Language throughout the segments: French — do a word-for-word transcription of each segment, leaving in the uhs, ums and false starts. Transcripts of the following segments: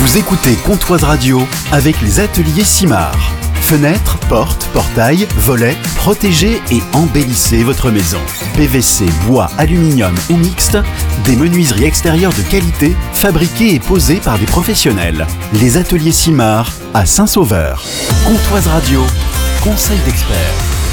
Vous écoutez Comptoise Radio avec les ateliers Simard. Fenêtres, portes, portails, volets, protégez et embellissez votre maison. P V C, bois, aluminium ou mixte, des menuiseries extérieures de qualité, fabriquées et posées par des professionnels. Les ateliers Simard à Saint-Sauveur. Comptoise Radio, conseil d'experts.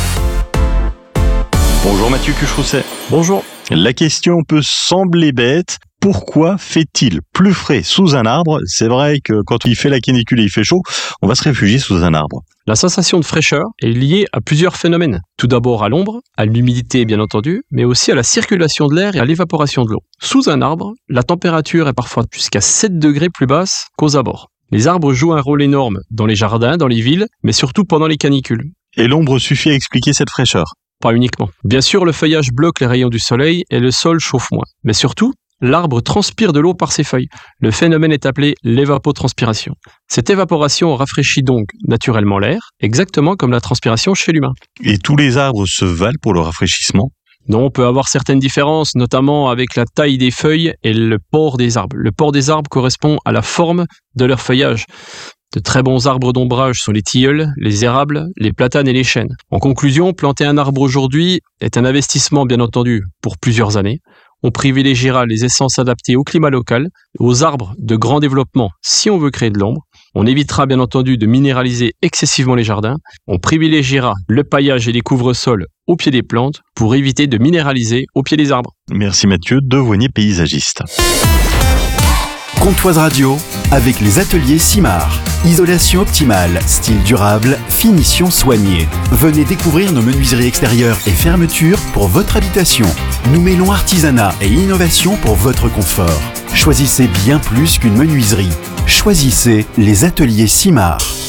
Bonjour Mathieu Cucherousset. Bonjour. La question peut sembler bête. Pourquoi fait-il plus frais sous un arbre ? C'est vrai que quand il fait la canicule et il fait chaud, on va se réfugier sous un arbre. La sensation de fraîcheur est liée à plusieurs phénomènes. Tout d'abord à l'ombre, à l'humidité bien entendu, mais aussi à la circulation de l'air et à l'évaporation de l'eau. Sous un arbre, la température est parfois jusqu'à sept degrés plus basse qu'aux abords. Les arbres jouent un rôle énorme dans les jardins, dans les villes, mais surtout pendant les canicules. Et l'ombre suffit à expliquer cette fraîcheur ? Pas uniquement. Bien sûr, le feuillage bloque les rayons du soleil et le sol chauffe moins. Mais surtout, l'arbre transpire de l'eau par ses feuilles. Le phénomène est appelé l'évapotranspiration. Cette évaporation rafraîchit donc naturellement l'air, exactement comme la transpiration chez l'humain. Et tous les arbres se valent pour le rafraîchissement ? Non, on peut avoir certaines différences, notamment avec la taille des feuilles et le port des arbres. Le port des arbres correspond à la forme de leur feuillage. De très bons arbres d'ombrage sont les tilleuls, les érables, les platanes et les chênes. En conclusion, planter un arbre aujourd'hui est un investissement bien entendu pour plusieurs années. On privilégiera les essences adaptées au climat local, aux arbres de grand développement si on veut créer de l'ombre. On évitera bien entendu de minéraliser excessivement les jardins. On privilégiera le paillage et les couvre-sols au pied des plantes pour éviter de minéraliser au pied des arbres. Merci Mathieu, Devoigné paysagiste. Comptoise Radio avec les ateliers Simard. Isolation optimale, style durable, finition soignée. Venez découvrir nos menuiseries extérieures et fermetures pour votre habitation. Nous mêlons artisanat et innovation pour votre confort. Choisissez bien plus qu'une menuiserie. Choisissez les ateliers Simard.